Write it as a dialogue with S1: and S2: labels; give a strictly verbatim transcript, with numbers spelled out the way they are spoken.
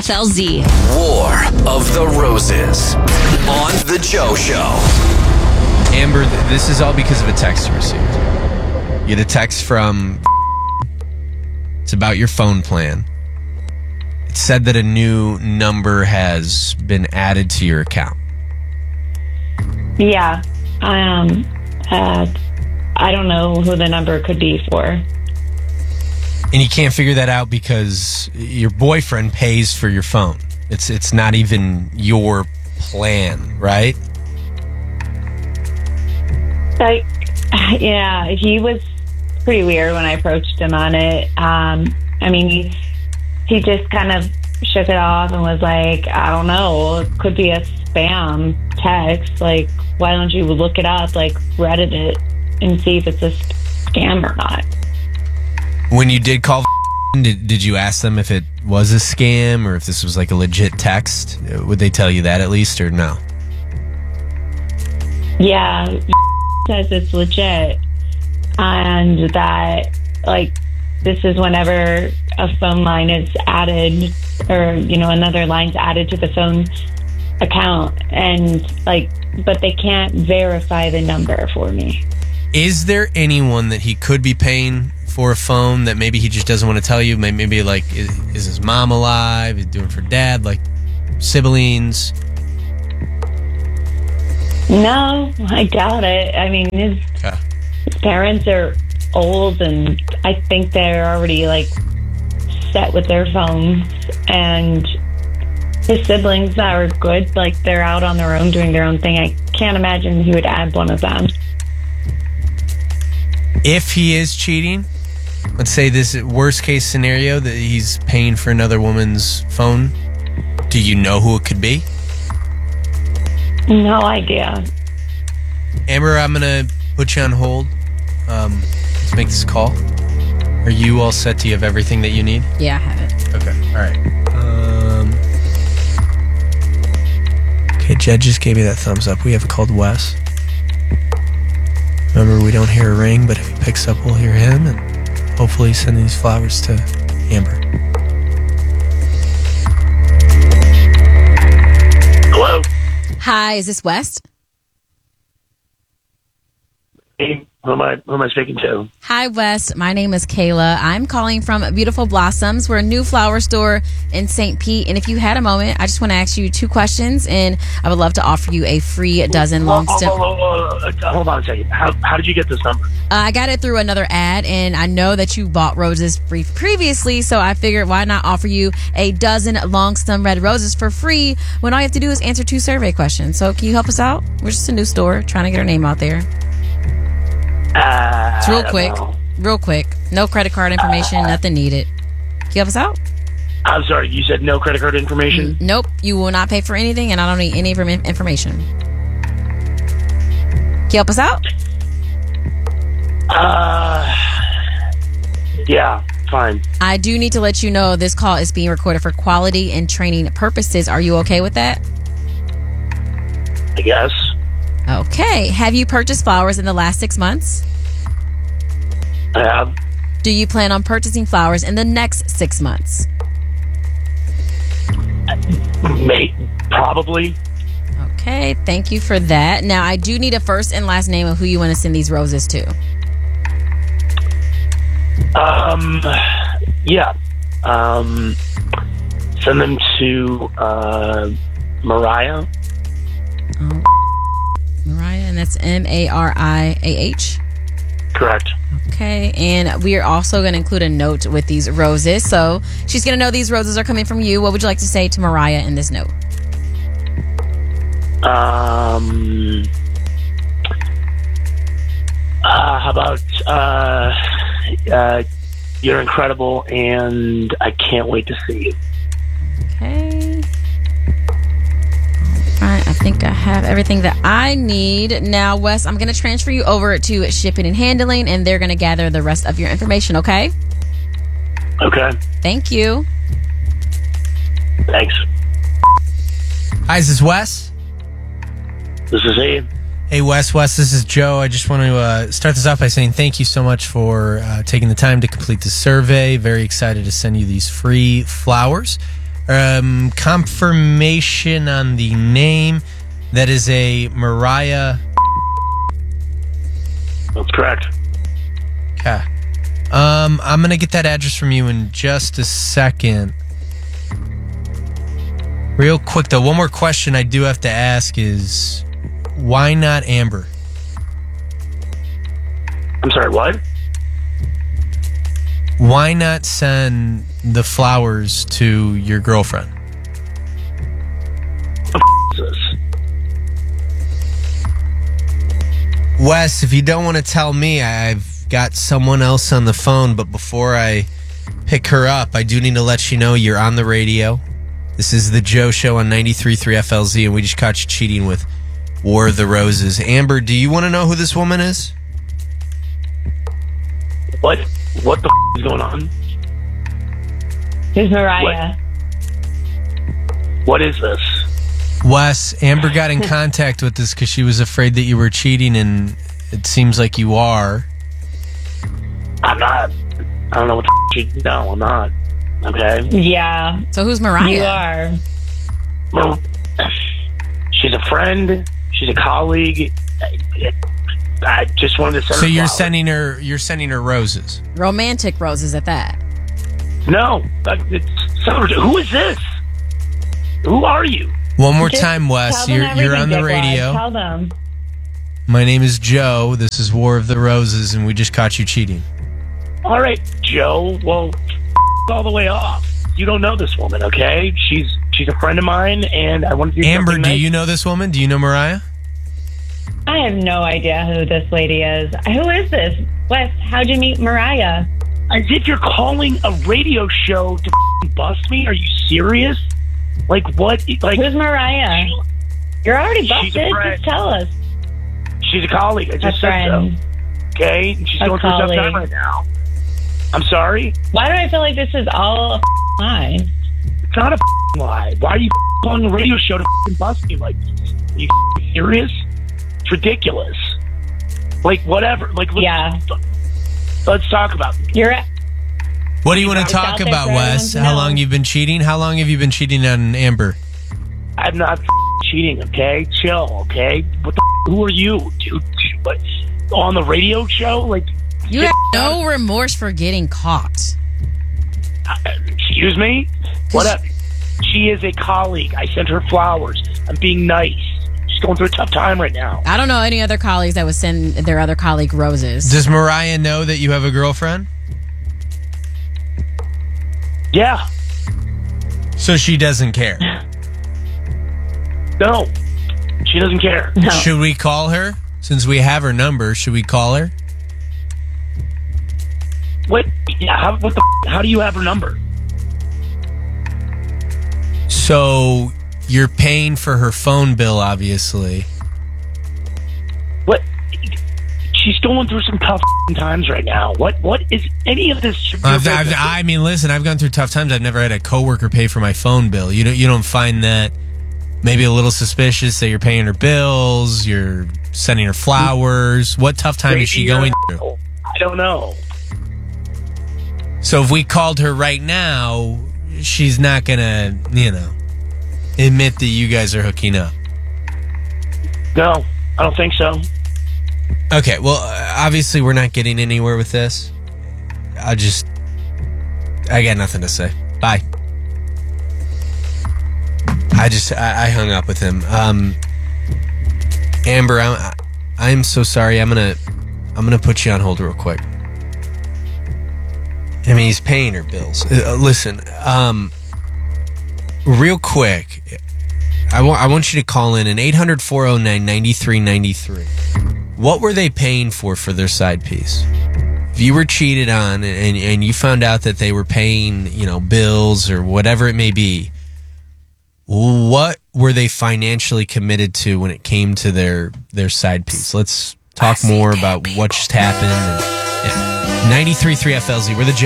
S1: F L Z.
S2: War of the Roses on The Joe Show.
S3: Amber, th- this is all because of a text you received. You get a text from... It's about your phone plan. It said that a new number has been added to your account.
S4: Yeah. Um, uh, I don't know who the number could be for.
S3: And you can't figure that out because your boyfriend pays for your phone. It's it's not even your plan, right?
S4: Like, yeah, he was pretty weird when I approached him on it. Um, I mean, he, he just kind of shook it off and was like, I don't know, it could be a spam text. Like, why don't you look it up, like Reddit it, and see if it's a scam or not?
S3: When you did call, did, did you ask them if it was a scam or if this was like a legit text? Would they tell you that at least, or no?
S4: Yeah, says it's legit, and that, like, this is whenever a phone line is added, or, you know, another line's added to the phone account, and, like, but they can't verify the number for me.
S3: Is there anyone that he could be paying for a phone that maybe he just doesn't want to tell you? Maybe, maybe like, is, is his mom alive? Is he doing it for dad? Like, siblings?
S4: No, I doubt it. I mean, his,
S3: Okay.
S4: his parents are old, and I think they're already, like, set with their phones, and his siblings are good. Like, they're out on their own doing their own thing. I can't imagine he would add one of them.
S3: If he is cheating, let's say this worst case scenario that he's paying for another woman's phone, do you know who it could be?
S4: No idea.
S3: Amber, I'm going to put you on hold. Um, let's make this call. Are you all set? Do you have everything that you need?
S1: Yeah, I have it.
S3: Okay, all right. Um, okay, Jed just gave me that thumbs up. We have called Wes. Remember, we don't hear a ring, but if he picks up, we'll hear him, and hopefully send these flowers to Amber.
S5: Hello?
S1: Hi, is this West?
S5: Hey, who am I, who am I speaking to?
S1: Hi, Wes. My name is Kayla. I'm calling from Beautiful Blossoms. We're a new flower store in Saint Pete. And if you had a moment, I just want to ask you two questions, and I would love to offer you a free dozen long
S5: Hold,
S1: stem.
S5: hold, hold, hold, hold, hold on a second. How, how did you get this number?
S1: Uh, I got it through another ad, and I know that you bought roses free previously, so I figured why not offer you a dozen long stem red roses for free when all you have to do is answer two survey questions. So can you help us out? We're just a new store trying to get our name out there.
S5: Uh,
S1: It's real
S5: I don't
S1: quick.
S5: know.
S1: Real quick. No credit card information,
S5: Uh,
S1: nothing needed. Can you help us out?
S5: I'm sorry, you said no credit card information?
S1: Nope. You will not pay for anything, and I don't need any inform- information. Can you help us out?
S5: Uh, yeah, fine.
S1: I do need to let you know this call is being recorded for quality and training purposes. Are you okay with that?
S5: I guess.
S1: Okay. Have you purchased flowers in the last six months?
S5: I have.
S1: Do you plan on purchasing flowers in the next six months?
S5: Mate, probably.
S1: Okay. Thank you for that. Now, I do need a first and last name of who you want to send these roses to.
S5: Um, yeah. Um, send them to, uh, Mariah.
S1: Oh, Mariah, and that's M A R I A H.
S5: Correct.
S1: Okay, and we are also going to include a note with these roses. So she's going to know these roses are coming from you. What would you like to say to Mariah in this note?
S5: Um, uh, how about, uh, uh, you're incredible and I can't wait to see you.
S1: Okay. All right, I think I have everything that I need. Now, Wes, I'm going to transfer you over to shipping and handling, and they're going to gather the rest of your information, okay?
S5: Okay.
S1: Thank you.
S5: Thanks.
S3: Hi, is this Wes?
S5: This is Ian.
S3: Hey, Wes. Wes, this is Joe. I just want to uh, start this off by saying thank you so much for uh, taking the time to complete the survey. Very excited to send you these free flowers. Um, confirmation on the name. That is a Mariah.
S5: That's correct.
S3: Okay. Um, I'm going to get that address from you in just a second. Real quick, though, one more question I do have to ask is, why not Amber?
S5: I'm sorry, what?
S3: Why not send the flowers to your girlfriend?
S5: What the f- is this?
S3: Wes, if you don't want to tell me, I've got someone else on the phone, but before I pick her up, I do need to let you know you're on the radio. This is the Joe Show on ninety-three point three F L Z, and we just caught you cheating with War of the Roses. Amber, do you want to know who this woman is?
S5: What? What the f- is going on?
S4: Who's Mariah?
S5: What, what is this?
S3: Wes, Amber got in contact with us because she was afraid that you were cheating, and it seems like you are.
S5: I'm not. I don't know what the f- you... No, I'm not. Okay?
S4: Yeah,
S1: So who's Mariah?
S4: you are.
S5: Well, she's a friend. She's a colleague. I, I just wanted to send
S3: So
S5: her
S3: you're
S5: flowers.
S3: sending her, you're sending her roses.
S1: Romantic roses at that.
S5: No. that- It's, so, who is this? Who are you?
S3: One more
S4: Just
S3: time, Wes.
S4: tell them
S3: You're, you're
S4: everything,
S3: on the
S4: Dickwad.
S3: radio.
S4: Tell them.
S3: My name is Joe. This is War of the Roses, and we just caught you cheating.
S5: All right, Joe. Well, f- all the way off. You don't know this woman, okay? She's she's a friend of mine, and I want to do
S3: Amber,
S5: something
S3: do
S5: nice.
S3: you know this woman? Do you know Mariah?
S4: I have no idea who this lady is. Who is this? Wes, how'd you meet Mariah?
S5: As if you're calling a radio show to f- bust me? Are you serious? Like what? Like
S4: Who's Mariah? You're already
S5: She's a
S4: busted.
S5: friend.
S4: Just tell us.
S5: she's a colleague. I
S4: A
S5: just said
S4: friend.
S5: so. Okay, and she's
S4: A
S5: going through a tough time
S4: colleague.
S5: right now. I'm sorry.
S4: Why do I feel like this is all a f- lie?
S5: It's not a f- lie. Why are you f- calling a radio show to f- bust me like this? Are you f- serious? It's ridiculous. Like whatever. Like let's,
S4: Yeah.
S5: let's talk about it.
S4: You're at,
S3: What do you want to
S4: It's
S3: talk
S4: out there
S3: about,
S4: for everyone
S3: Wes?
S4: to
S3: How
S4: know.
S3: long you've been cheating? How long have you been cheating on Amber?
S5: I'm not f- cheating. Okay, chill. Okay, what the f- who are you, dude? What, on the radio show? Like,
S1: You have no remorse for getting caught.
S5: uh, excuse me? Whatever. She is a colleague. I sent her flowers. I'm being nice. She's going through a tough time right now.
S1: I don't know any other colleagues that would send their other colleague roses.
S3: Does Mariah know that you have a girlfriend?
S5: Yeah.
S3: So she doesn't care.
S5: No. She doesn't care.
S4: no.
S3: Should we call her? Since we have her number, should we call her?
S5: What? Yeah. How, what the? F- how do you have her number?
S3: So you're paying for her phone bill, obviously.
S5: What? She's going through some tough f- times right now. What? What is any of this? your
S3: I've, I've,
S5: business?
S3: I mean, listen, I've gone through tough times. I've never had a coworker pay for my phone bill. You don't, you don't find that maybe a little suspicious that you're paying her bills, you're sending her flowers. What tough time is she
S5: Maybe
S3: going
S5: you're-
S3: through?
S5: I don't know.
S3: So if we called her right now, she's not gonna, you know, admit that you guys are hooking up.
S5: No, I don't think so.
S3: Okay, well, uh, obviously we're not getting anywhere with this. I just, I got nothing to say. Bye. I just, I, I hung up with him. Um, Amber, I'm, I'm so sorry. I'm gonna, I'm gonna put you on hold real quick. I mean, he's paying her bills. Uh, listen, um, real quick, I want, I want you to call in an eight hundred, four oh nine, nine three nine three. What were they paying for for their side piece? If you were cheated on and, and you found out that they were paying, you know, bills or whatever it may be, what were they financially committed to when it came to their, their side piece? Let's talk more about what just happened. And, yeah. ninety-three point three F L Z. We're the